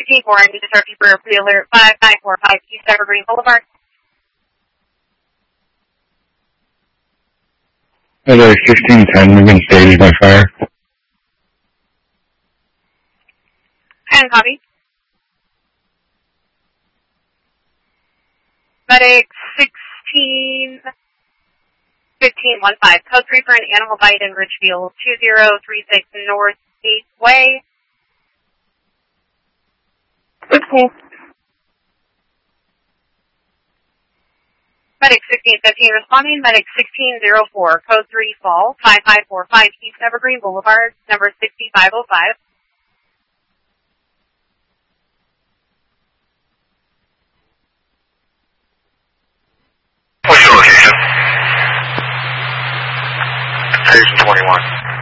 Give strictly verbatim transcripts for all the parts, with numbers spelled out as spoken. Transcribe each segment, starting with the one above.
fifteen four, I need to start deeper pre-alert five five four five East Evergreen Boulevard. Medic sixteen ten, we've been staged by fire. And copy. Medic sixteen fifteen one five, code three for an animal bite in Ridgefield, two zero three six North eighth Way. sixteen. Medic sixteen fifteen responding, Medic sixteen oh four, code three fall, five five four five East Evergreen Boulevard, number sixty-five oh five. What's your location? Station twenty-one.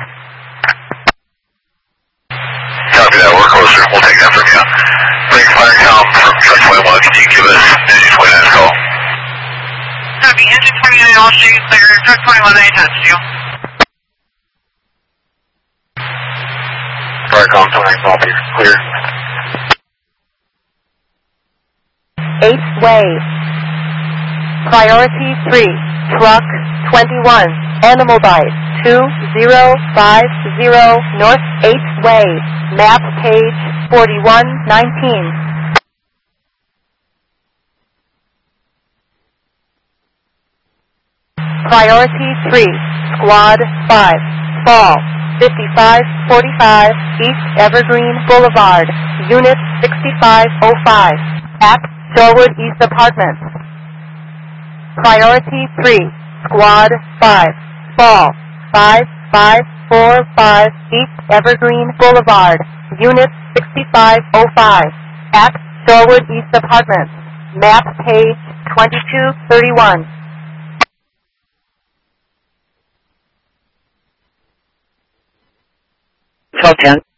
Copy that, we're closer, we'll take that from you. Bring fire com from truck twenty-one, can you give us engine twenty-nine call? Copy, engine twenty-nine, all streets clear, truck twenty-one, I attached you. Fire com twenty-nine, copy, clear. eighth Way. Priority three, truck twenty-one, animal bite, two zero five zero North eighth Way, map page forty-one nineteen. Priority three, squad five, fall, fifty-five forty-five East Evergreen Boulevard, unit sixty-five oh five, at Sherwood East Apartments. Priority three, squad five, fall, five five four five East Evergreen Boulevard, unit sixty-five oh five, at Sherwood East Apartments, map page twenty-two thirty-one. twelve ten.